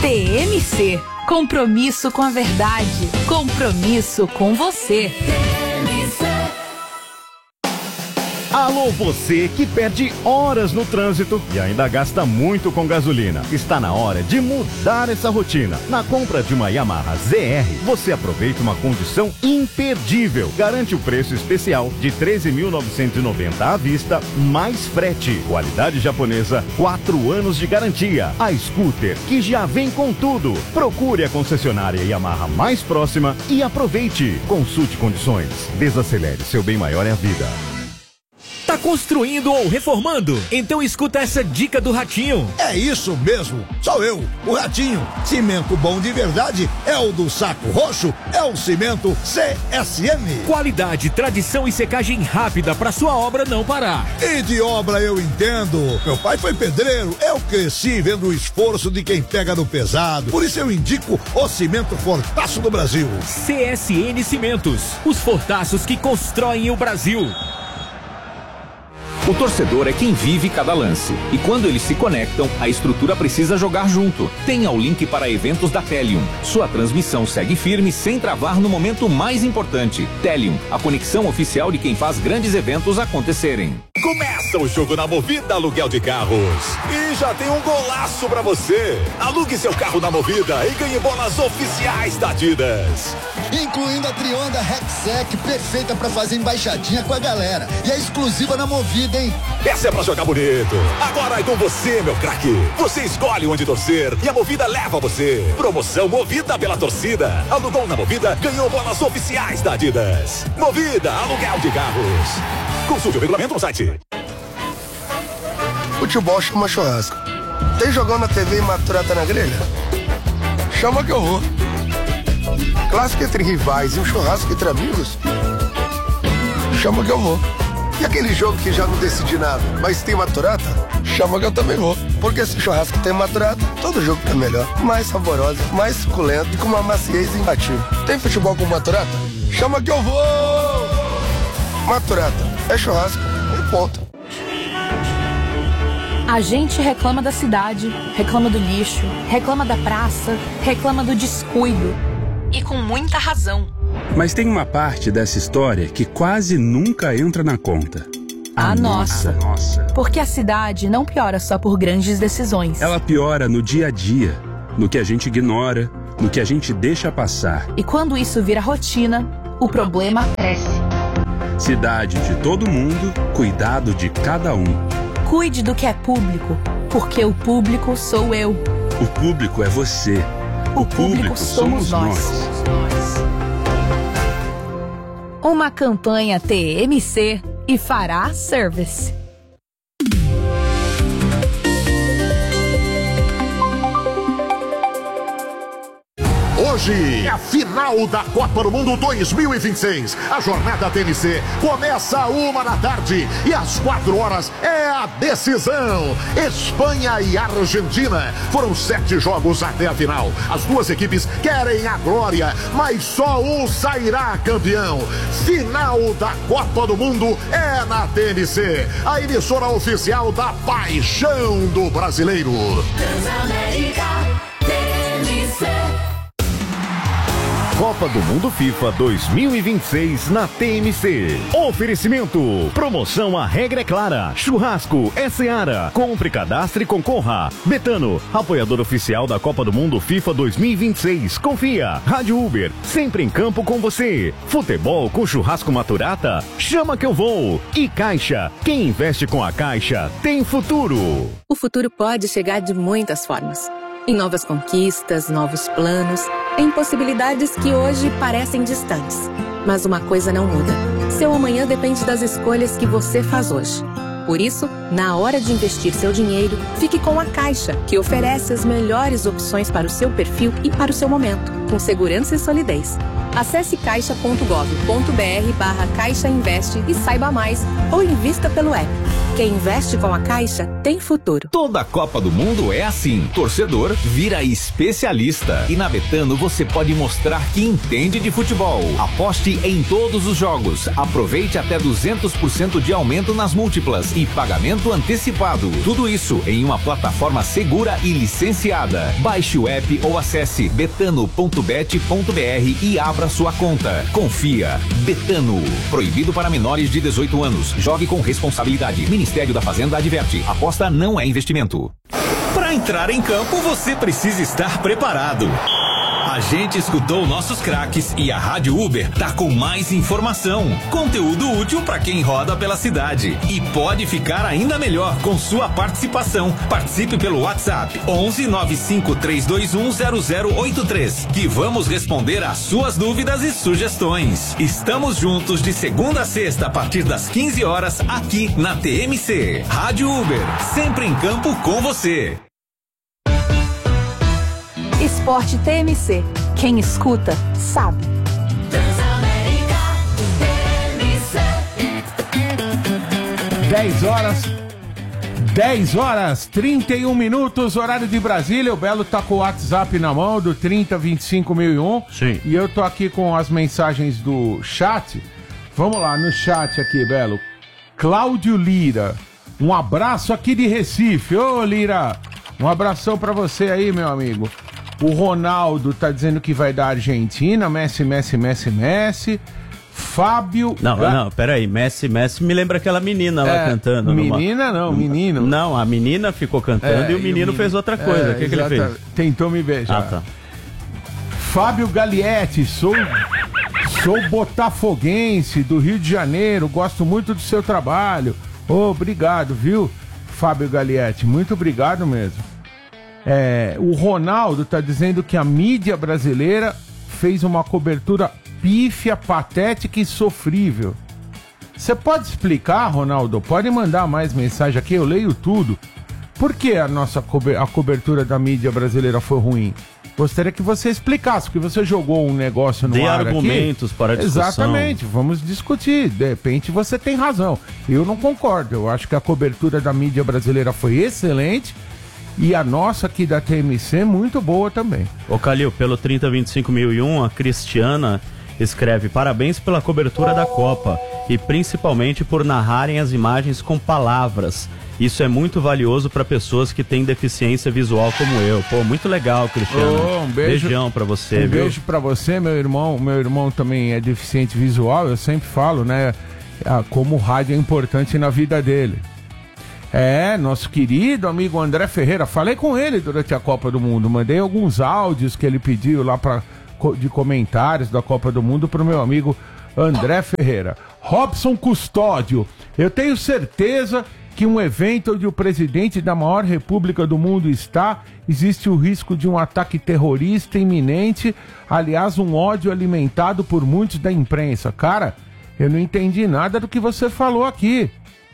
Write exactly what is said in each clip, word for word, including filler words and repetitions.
T M C. Compromisso com a verdade. Compromisso com você. Alô, você que perde horas no trânsito e ainda gasta muito com gasolina. Está na hora de mudar essa rotina. Na compra de uma Yamaha Z R, você aproveita uma condição imperdível. Garante o preço especial de treze mil novecentos e noventa reais à vista, mais frete. Qualidade japonesa, quatro anos de garantia. A scooter que já vem com tudo. Procure a concessionária Yamaha mais próxima e aproveite. Consulte condições. Desacelere, seu bem maior é a vida. Tá construindo ou reformando? Então escuta essa dica do Ratinho. É isso mesmo, sou eu, o Ratinho. Cimento bom de verdade é o do Saco Roxo, é o cimento C S M. Qualidade, tradição e secagem rápida para sua obra não parar. E de obra eu entendo. Meu pai foi pedreiro, eu cresci vendo o esforço de quem pega no pesado. Por isso eu indico o cimento Fortaço do Brasil. C S N Cimentos, os fortaços que constroem o Brasil. O torcedor é quem vive cada lance. E quando eles se conectam, a estrutura precisa jogar junto. Tenha o link para eventos da Telium. Sua transmissão segue firme sem travar no momento mais importante. Telium, a conexão oficial de quem faz grandes eventos acontecerem. Começa o jogo na Movida Aluguel de Carros. E já tem um golaço pra você. Alugue seu carro na Movida e ganhe bolas oficiais da Adidas. Incluindo a Trionda Rexec, perfeita pra fazer embaixadinha com a galera. E é exclusiva na Movida, hein? Essa é pra jogar bonito. Agora é com você, meu craque. Você escolhe onde torcer e a Movida leva você. Promoção Movida pela torcida. Alugou na Movida, ganhou bolas oficiais da Adidas. Movida Aluguel de Carros. Consulte o regulamento no site. Futebol chama churrasco. Tem jogão na T V e maturata na grelha? Chama que eu vou. Clássico entre rivais e um churrasco entre amigos? Chama que eu vou. E aquele jogo que já não decidi nada, mas tem maturata? Chama que eu também vou. Porque se churrasco tem maturata, todo jogo tá melhor. Mais saborosa, mais suculento e com uma maciez imbatível. Tem futebol com maturata? Chama que eu vou! Maturata, é churrasco e ponto. A gente reclama da cidade, reclama do lixo, reclama da praça, reclama do descuido. E com muita razão. Mas tem uma parte dessa história que quase nunca entra na conta. A, a nossa. A nossa. Porque a cidade não piora só por grandes decisões. Ela piora no dia a dia, no que a gente ignora, no que a gente deixa passar. E quando isso vira rotina, o problema cresce. Cidade de todo mundo, cuidado de cada um. Cuide do que é público, porque o público sou eu. O público é você. O, o público, público somos, somos nós. nós. Uma campanha T M C e Fará Service. Hoje é a final da Copa do Mundo dois mil e vinte e seis. A jornada T M C começa a uma da tarde e às quatro horas é a decisão. Espanha e Argentina. Foram sete jogos até a final. As duas equipes querem a glória, mas só um sairá campeão. Final da Copa do Mundo é na T M C, a emissora oficial da paixão do brasileiro. Transamérica T M C. Copa do Mundo FIFA dois mil e vinte e seis na T M C. Oferecimento. Promoção A Regra é Clara. Churrasco é Seara. Compre, cadastre e concorra. Betano, apoiador oficial da Copa do Mundo FIFA dois mil e vinte e seis. Confia. Rádio Uber, sempre em campo com você. Futebol com churrasco maturata? Chama que eu vou. E Caixa. Quem investe com a Caixa tem futuro. O futuro pode chegar de muitas formas. Em novas conquistas, novos planos, em possibilidades que hoje parecem distantes. Mas uma coisa não muda. Seu amanhã depende das escolhas que você faz hoje. Por isso, na hora de investir seu dinheiro, fique com a Caixa, que oferece as melhores opções para o seu perfil e para o seu momento, com segurança e solidez. Acesse caixa ponto gov ponto br barra Caixa Investe e saiba mais, ou invista pelo app. Quem investe com a Caixa tem futuro. Toda Copa do Mundo é assim. Torcedor vira especialista. E na Betano você pode mostrar que entende de futebol. Aposte em todos os jogos. Aproveite até duzentos por cento de aumento nas múltiplas e pagamento antecipado. Tudo isso em uma plataforma segura e licenciada. Baixe o app ou acesse betano ponto bet ponto br e abra sua conta. Confia. Betano. Proibido para menores de dezoito anos. Jogue com responsabilidade. Ministério da Fazenda adverte. Aposta não é investimento. Para entrar em campo, você precisa estar preparado. A gente escutou nossos craques e a Rádio Uber tá com mais informação, conteúdo útil para quem roda pela cidade e pode ficar ainda melhor com sua participação. Participe pelo WhatsApp onze nove cinco três dois um zero zero oito três que vamos responder às suas dúvidas e sugestões. Estamos juntos de segunda a sexta a partir das quinze horas aqui na T M C. Rádio Uber, sempre em campo com você. Esporte T M C. Quem escuta, sabe. dez horas, dez horas, trinta e um minutos, horário de Brasília. O Belo tá com o WhatsApp na mão, do trinta, vinte e cinco, mil e um. Sim. E eu tô aqui com as mensagens do chat. Vamos lá, no chat aqui, Belo. Cláudio Lira. Um abraço aqui de Recife. Ô, Lira, um abração pra você aí, meu amigo. O Ronaldo tá dizendo que vai dar Argentina, Messi, Messi, Messi, Messi. Fábio... Não, Ga... não, peraí, Messi, Messi me lembra aquela menina lá é, cantando. Menina numa... não, menino. Não, a menina ficou cantando é, e o menino, e o menino fez outra coisa. O é, que, que ele fez? Tentou me beijar. Ah, tá. Fábio Galietti, sou, sou botafoguense do Rio de Janeiro, gosto muito do seu trabalho. Oh, obrigado, viu, Fábio Galietti, muito obrigado mesmo. É, o Ronaldo tá dizendo que a mídia brasileira fez uma cobertura pífia, patética e sofrível. Você pode explicar, Ronaldo? Pode mandar mais mensagem aqui, eu leio tudo. Por que a nossa cober- a cobertura da mídia brasileira foi ruim? Gostaria que você explicasse, porque você jogou um negócio no Dê ar argumentos aqui. para a discussão. Exatamente, vamos discutir. De repente você tem razão. Eu não concordo. Eu acho que a cobertura da mídia brasileira foi excelente. E a nossa aqui da T M C muito boa também. Ô Calil, pelo trinta, vinte e cinco mil e um, a Cristiana escreve: parabéns pela cobertura da Copa e principalmente por narrarem as imagens com palavras. Isso é muito valioso para pessoas que têm deficiência visual como eu. Pô, muito legal, Cristiana. Oh, um beijo, beijão para você, um viu? beijo para você, meu irmão. Meu irmão também é deficiente visual. Eu sempre falo, né, como o rádio é importante na vida dele. É, nosso querido amigo André Ferreira, falei com ele durante a Copa do Mundo, mandei alguns áudios que ele pediu lá pra, de comentários da Copa do Mundo pro meu amigo André Ferreira. Robson Custódio, eu tenho certeza que um evento onde o presidente da maior república do mundo está, existe o risco de um ataque terrorista iminente, aliás, um ódio alimentado por muitos da imprensa. Cara, eu não entendi nada do que você falou aqui.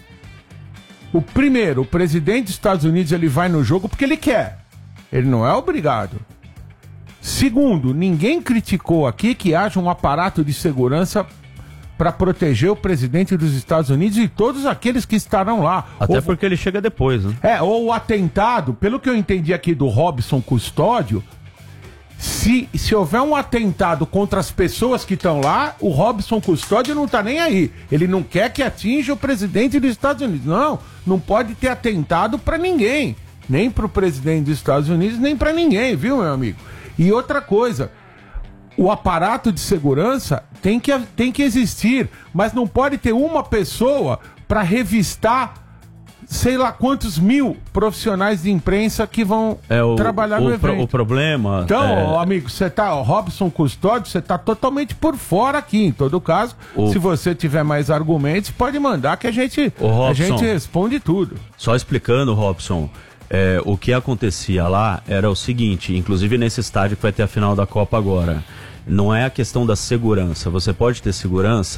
O primeiro, o presidente dos Estados Unidos, ele vai no jogo porque ele quer. Ele não é obrigado. Segundo, ninguém criticou aqui que haja um aparato de segurança para proteger o presidente dos Estados Unidos e todos aqueles que estarão lá. Até ou, porque ele chega depois, né? É, ou o atentado, pelo que eu entendi aqui do Robson Custódio, se, se houver um atentado contra as pessoas que estão lá, o Robson Custódio não tá nem aí. Ele não quer que atinja o presidente dos Estados Unidos. Não, não pode ter atentado para ninguém. Nem pro presidente dos Estados Unidos, nem para ninguém, viu, meu amigo? E outra coisa, o aparato de segurança tem que, tem que existir, mas não pode ter uma pessoa para revistar sei lá quantos mil profissionais de imprensa que vão é, o, trabalhar no o, evento. O problema... Então, é... ó, amigo, você tá, ó, Robson Custódio, você tá totalmente por fora aqui, em todo caso. O... Se você tiver mais argumentos, pode mandar que a gente, Robson, a gente responde tudo. Só explicando, Robson, é, o que acontecia lá era o seguinte, inclusive nesse estádio que vai ter a final da Copa agora, não é a questão da segurança. Você pode ter segurança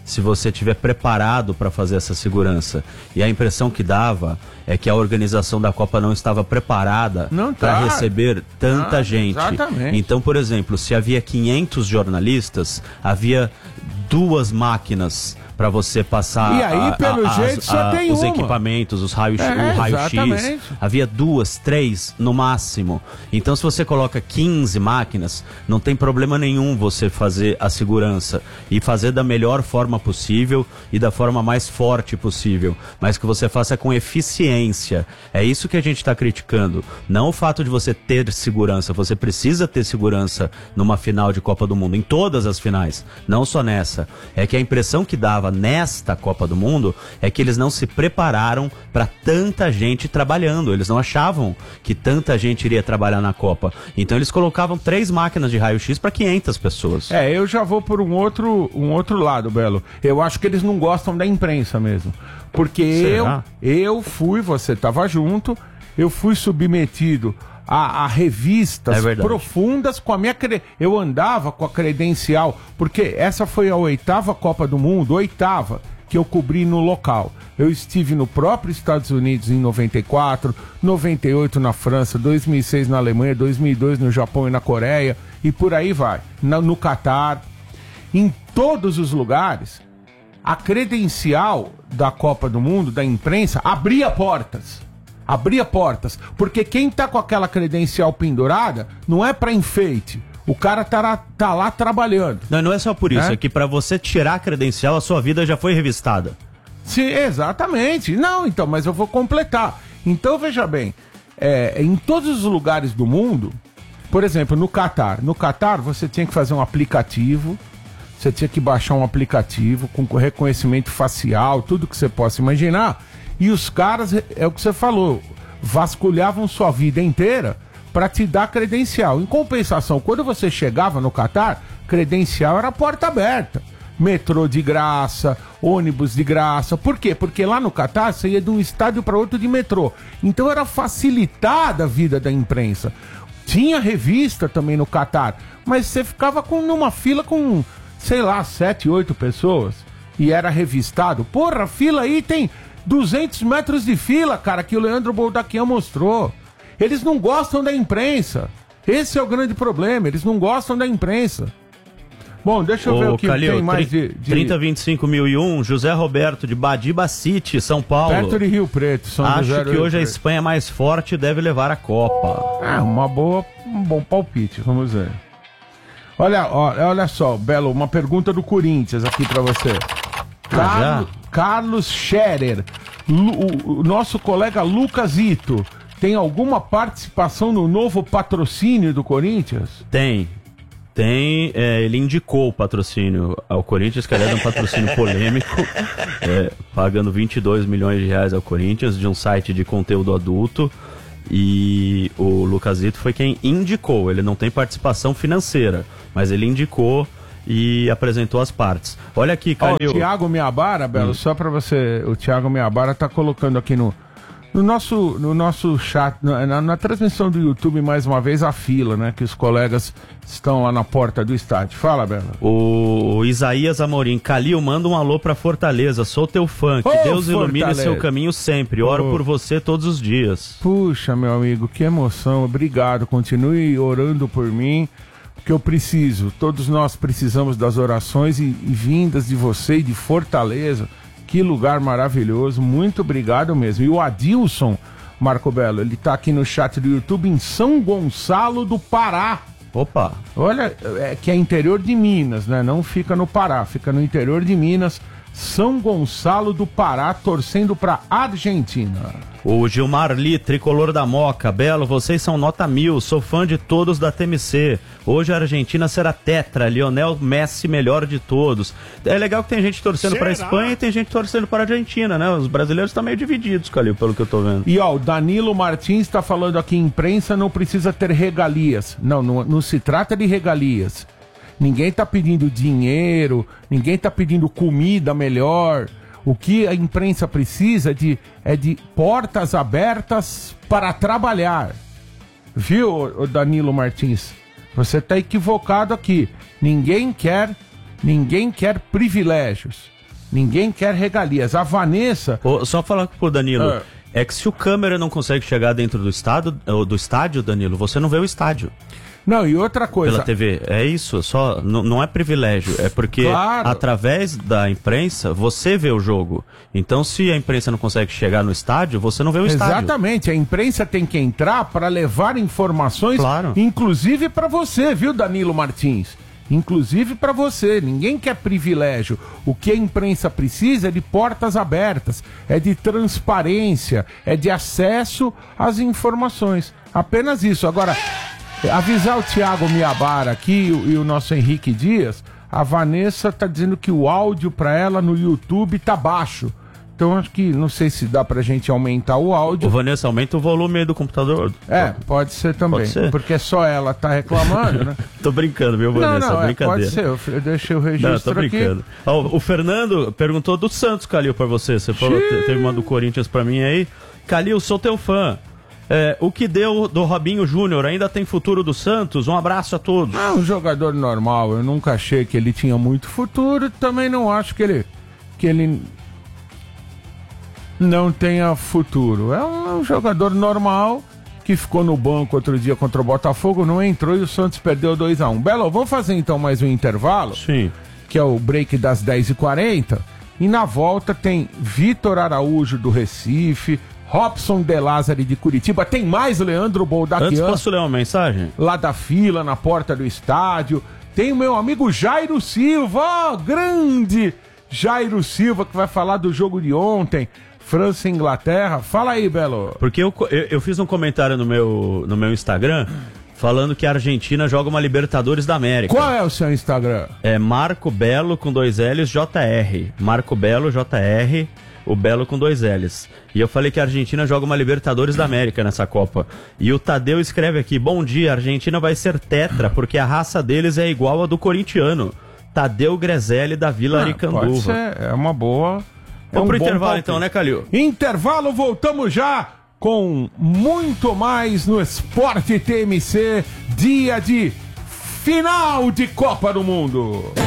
se você estiver preparado para fazer essa segurança. E a impressão que dava é que a organização da Copa não estava preparada para tá. receber tanta Ah, gente. exatamente. Então, por exemplo, se havia quinhentos jornalistas, havia duas máquinas para você passar E aí, a- pelo a- jeito, as- só a- tem os uma. equipamentos, os raios, É, o raio-x. exatamente. Havia duas, três no máximo. Então, se você coloca quinze máquinas, não tem problema nenhum você fazer a segurança e fazer da melhor forma possível e da forma mais forte possível, mas que você faça com eficiência. É isso que a gente está criticando. Não o fato de você ter segurança. Você precisa ter segurança numa final de Copa do Mundo, em todas as finais, não só nessa. É que a impressão que dava nesta Copa do Mundo é que eles não se prepararam para tanta gente trabalhando. Eles não achavam que tanta gente iria trabalhar na Copa. Então eles colocavam três máquinas de raio-x para quinhentas pessoas. É, eu já vou por um outro, um outro lado, Belo. Eu acho que eles não gostam da imprensa mesmo. Porque eu, Será? eu fui, você estava junto, eu fui submetido a, a revistas É verdade. profundas com a minha... Cre... Eu andava com a credencial, porque essa foi a oitava Copa do Mundo, oitava, que eu cobri no local. Eu estive no próprio Estados Unidos em noventa e quatro, noventa e oito na França, dois mil e seis na Alemanha, dois mil e dois no Japão e na Coreia, e por aí vai. Na, no Catar. Em todos os lugares, a credencial da Copa do Mundo, da imprensa, abria portas. Abria portas. Porque quem tá com aquela credencial pendurada não é pra enfeite. O cara tá lá, tá lá trabalhando. Não, não é só por isso, É? é que para você tirar a credencial, a sua vida já foi revistada. Sim, exatamente. Não, então, mas eu vou completar. Então, veja bem, é, em todos os lugares do mundo, por exemplo, no Catar. No Catar, você tinha que fazer um aplicativo, você tinha que baixar um aplicativo com reconhecimento facial, tudo que você possa imaginar. E os caras, é o que você falou, vasculhavam sua vida inteira para te dar credencial. Em compensação, quando você chegava no Catar, credencial era porta aberta. Metrô de graça, ônibus de graça. Por quê? Porque lá no Catar você ia de um estádio para outro de metrô. Então era facilitada a vida da imprensa. Tinha revista também no Catar, mas você ficava com, numa fila com, sei lá, sete, oito pessoas e era revistado. Porra, a fila aí tem duzentos metros de fila, cara, que o Leandro Boldaquian mostrou. Eles não gostam da imprensa. Esse é o grande problema, eles não gostam da imprensa. Bom, deixa eu Ô, ver o que Calil, tem mais tri- de... de... trinta vinte e cinco mil e um, José Roberto de Badiba City, São Paulo. Perto de Rio Preto, São Acho José do que Rio hoje a Preto. Espanha é mais forte e deve levar a Copa. É, uma boa, um bom palpite, vamos ver. Olha, olha, olha só, Belo, uma pergunta do Corinthians aqui pra você. Carlos, Carlos Scherer, Lu- o, o nosso colega Lucas Ito, tem alguma participação no novo patrocínio do Corinthians? Tem. Tem, é, ele indicou o patrocínio ao Corinthians, que aliás é um patrocínio polêmico, é, pagando vinte e dois milhões de reais ao Corinthians, de um site de conteúdo adulto, e o Lucasito foi quem indicou, ele não tem participação financeira, mas ele indicou e apresentou as partes. Olha aqui, Ó, Calil. o Thiago Miabara, Belo, Hum. só pra você, o Thiago Miabara tá colocando aqui no, no, nosso, no nosso chat, na, na, na transmissão do YouTube, mais uma vez, a fila, né, que os colegas estão lá na porta do estádio. Fala, Belo. O Isaías Amorim, Calil, manda um alô pra Fortaleza, sou teu fã, que Ô, Deus ilumine Fortaleza. seu caminho sempre, oro Ô. por você todos os dias. Puxa, meu amigo, que emoção, obrigado, continue orando por mim, porque eu preciso, todos nós precisamos das orações e, e vindas de você e de Fortaleza, que lugar maravilhoso, muito obrigado mesmo. E o Adilson, Marco Belo, ele tá aqui no chat do YouTube em São Gonçalo do Pará. Opa! Olha, é que é interior de Minas, né? Não fica no Pará, fica no interior de Minas. São Gonçalo do Pará, torcendo pra Argentina. O Gilmar Lee, tricolor da Moca. Belo, vocês são nota mil, sou fã de todos da T M C. Hoje a Argentina será tetra, Lionel Messi melhor de todos. É legal que tem gente torcendo Será? pra Espanha e tem gente torcendo pra Argentina, né? Os brasileiros estão meio divididos, Calil, pelo que eu tô vendo. E ó, o Danilo Martins está falando aqui, imprensa não precisa ter regalias. Não, não, não se trata de regalias. Ninguém tá pedindo dinheiro, ninguém tá pedindo comida melhor. O que a imprensa precisa de, é de portas abertas para trabalhar. Viu, ô Danilo Martins? Você tá equivocado aqui. Ninguém quer, ninguém quer privilégios. Ninguém quer regalias. A Vanessa... Ô, só falar pro Danilo, é. é que se o câmera não consegue chegar dentro do estádio, do estádio, Danilo, você não vê o estádio. Não, e outra coisa... Pela T V, é isso, só, n- não é privilégio, é porque Claro. através da imprensa você vê o jogo. Então se a imprensa não consegue chegar no estádio, você não vê o estádio. Exatamente, a imprensa tem que entrar para levar informações, Claro. inclusive para você, viu, Danilo Martins? Inclusive para você, ninguém quer privilégio. O que a imprensa precisa é de portas abertas, é de transparência, é de acesso às informações. Apenas isso. Agora, avisar o Thiago Miabara aqui e o, e o nosso Henrique Dias, a Vanessa tá dizendo que o áudio para ela no YouTube tá baixo. Então acho que, não sei se dá pra gente aumentar o áudio. Ô, Vanessa, aumenta o volume aí do computador. É, pode ser também. Pode ser. Porque só ela tá reclamando, né? Tô brincando, viu, Vanessa? Não, não, é, Brincadeira. pode ser, eu, eu deixei o registro Não, tô brincando. aqui. Ó, o Fernando perguntou do Santos, Calil, pra você. Você falou, te- teve uma do Corinthians pra mim aí. Calil, sou teu fã. É, o que deu do Robinho Júnior? Ainda tem futuro do Santos? Um abraço a todos. É um jogador normal, eu nunca achei que ele tinha muito futuro, também não acho que ele, que ele não tenha futuro. É um, é um jogador normal que ficou no banco outro dia contra o Botafogo, não entrou e o Santos perdeu dois a um. Belo, vamos fazer então mais um intervalo? Sim. Que é o break das dez e quarenta. E na volta tem Vitor Araújo do Recife, Robson De Lázari de Curitiba, tem mais Leandro Antes, Boldaquian posso ler uma mensagem? lá da fila, na porta do estádio. Tem o meu amigo Jairo Silva, ó, grande Jairo Silva, que vai falar do jogo de ontem, França e Inglaterra. Fala aí, Belo. Porque eu, eu, eu fiz um comentário no meu, no meu Instagram falando que a Argentina joga uma Libertadores da América. Qual é o seu Instagram? É Marco Belo com dois L's J R. Marco Belo J R, o Belo com dois L's. E eu falei que a Argentina joga uma Libertadores da América nessa Copa. E o Tadeu escreve aqui: bom dia, a Argentina vai ser tetra, porque a raça deles é igual a do corintiano. Tadeu Grezelli da Vila Ah, Aricanduva. pode ser, é uma boa... É Vamos um pro bom intervalo palpite. então, né, Calil? Intervalo, voltamos já com muito mais no Esporte T M C, dia de final de Copa do Mundo.